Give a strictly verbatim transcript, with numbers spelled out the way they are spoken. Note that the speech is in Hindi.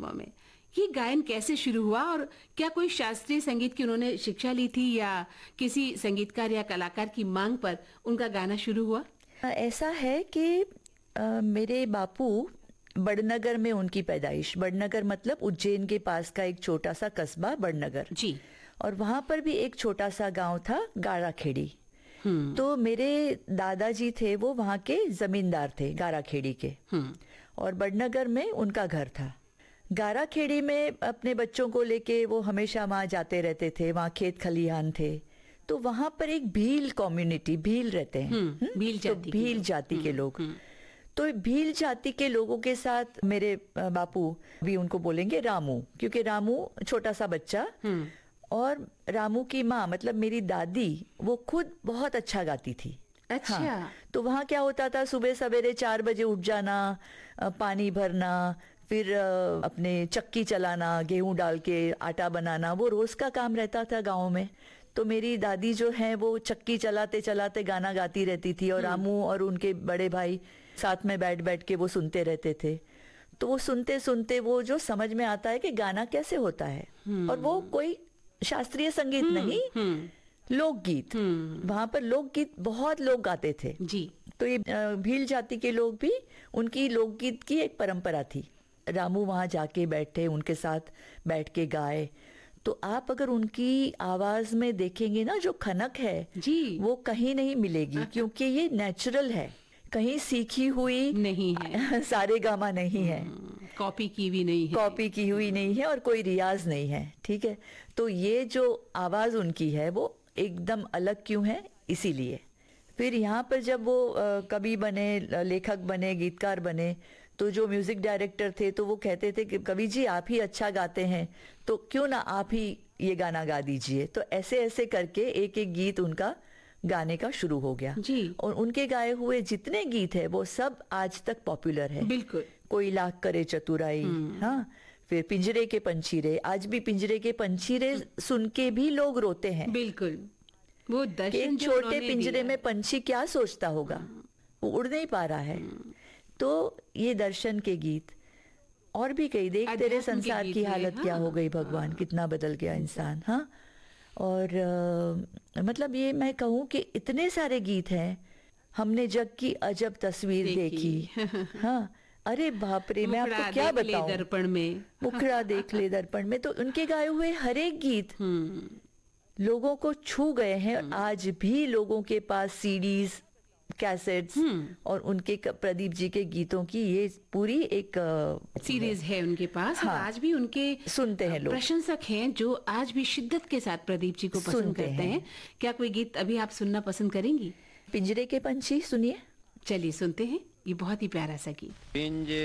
कार्यक्रमों में। ये गायन कैसे शुरू हुआ और क्या कोई शास्त्रीय संगीत की उन्होंने शिक्षा ली थी या किसी संगीतकार या कलाकार की मांग पर उनका गाना शुरू हुआ? ऐसा है कि आ, मेरे बापू बड़नगर में उनकी पैदाइश, बड़नगर मतलब उज्जैन के पास का एक छोटा सा कस्बा बड़नगर जी। और वहां पर भी एक छोटा सा गांव था गाराखेड़ी। तो मेरे दादाजी थे वो वहां के जमींदार थे गाराखेड़ी के, और बड़नगर में उनका घर था। गाराखेड़ी में अपने बच्चों को लेके वो हमेशा वहां जाते रहते थे, वहां खेत खलिहान थे। तो वहां पर एक भील कम्युनिटी, भील रहते हैं, भील जाति, तो भील जाति के लोग। तो भील जाति के लोगों के साथ मेरे बापू भी उनको बोलेंगे रामू, क्योंकि रामू छोटा सा बच्चा, और रामू की माँ मतलब मेरी दादी वो खुद बहुत अच्छा गाती थी। अच्छा। हाँ, तो वहाँ क्या होता था, सुबह सवेरे चार बजे उठ जाना, पानी भरना, फिर अपने चक्की चलाना, गेहूं डाल के आटा बनाना, वो रोज का काम रहता था गाँव में। तो मेरी दादी जो है वो चक्की चलाते चलाते गाना गाती रहती थी, और रामू और उनके बड़े भाई साथ में बैठ बैठ के वो सुनते रहते थे। तो वो सुनते सुनते वो जो समझ में आता है कि गाना कैसे होता है, और वो कोई शास्त्रीय संगीत नहीं, लोकगीत। वहां पर लोकगीत बहुत लोग गाते थे जी। तो ये भील जाति के लोग भी, उनकी लोकगीत की एक परंपरा थी। रामू वहां जाके बैठे, उनके साथ बैठ के गाए। तो आप अगर उनकी आवाज में देखेंगे ना, जो खनक है जी, वो कहीं नहीं मिलेगी, क्योंकि ये नेचुरल है, कहीं सीखी हुई नहीं है, सारे गामा नहीं है, कॉपी की भी नहीं है, कॉपी की हुई नहीं है, और कोई रियाज नहीं है। ठीक है, तो ये जो आवाज उनकी है वो एकदम अलग क्यों है, इसीलिए। फिर यहाँ पर जब वो आ, कवि बने, लेखक बने, गीतकार बने, तो जो म्यूजिक डायरेक्टर थे तो वो कहते थे कि कवि जी आप ही अच्छा गाते हैं, तो क्यों ना आप ही ये गाना गा दीजिए। तो ऐसे ऐसे करके एक एक गीत उनका गाने का शुरू हो गया जी। और उनके गाए हुए जितने गीत है वो सब आज तक पॉपुलर है। बिल्कुल। कोई लाख करे चतुराई, हाँ, फिर पिंजरे के पंछीरे, आज भी पिंजरे के पंछीरे सुन के भी लोग रोते हैं। बिल्कुल। वो दर्शन एक छोटे पिंजरे में पंछी क्या सोचता होगा, वो उड़ नहीं पा रहा है। तो ये दर्शन के गीत, और भी कई, देख तेरे संसार की हालत हाँ, क्या हो गई भगवान, हाँ, कितना बदल गया इंसान। हाँ, और आ, मतलब ये मैं कहूँ कि इतने सारे गीत हैं। हमने जग की अजब तस्वीर देखी, देखी। हाँ, अरे बाप रे, मैं आपको क्या बताऊं, दर्पण में मुखड़ा देख ले दर्पण में। तो उनके गाए हुए हर एक गीत लोगों को छू गए हैं। आज भी लोगों के पास सीडीज, कैसेट्स और उनके प्रदीप जी के गीतों की ये पूरी एक सीरीज है उनके पास। हाँ, आज भी उनके सुनते हैं लोग, प्रशंसक हैं जो आज भी शिद्दत के साथ प्रदीप जी को पसंद करते हैं। हैं। क्या कोई गीत अभी आप सुनना पसंद करेंगी? पिंजरे के पंछी सुनिए। चलिए सुनते हैं, ये बहुत ही प्यारा सा गीत। पिंजरे